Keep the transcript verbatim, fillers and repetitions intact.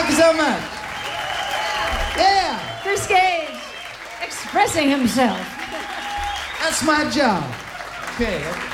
Thank you so much. Yeah. Chris Gage, expressing himself. That's my job. Okay.